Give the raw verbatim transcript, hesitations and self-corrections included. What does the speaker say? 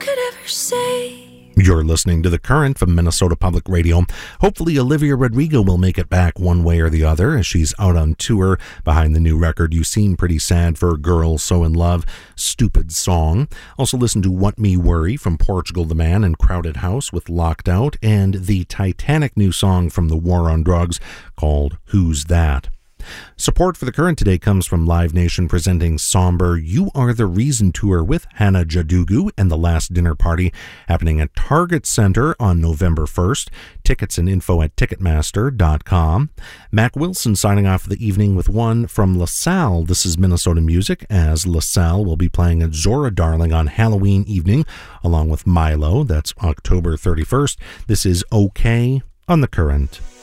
could ever say. You're listening to The Current from Minnesota Public Radio. Hopefully Olivia Rodrigo will make it back one way or the other as she's out on tour behind the new record You Seem Pretty Sad for a Girl So in Love, Stupid Song. Also listen to What Me Worry from Portugal the Man and Crowded House with Locked Out, and the Titanic new song from The War on Drugs called Who's That? Support for The Current today comes from Live Nation presenting somber You Are the Reason tour with Hannah Jadugu and The Last Dinner Party, happening at Target Center on November first. Tickets and info at ticketmaster dot com. Mac Wilson signing off the evening with one from LaSalle. This is Minnesota Music, as LaSalle will be playing at Zora Darling on Halloween evening along with Milo. That's October thirty-first. This is OK on The Current.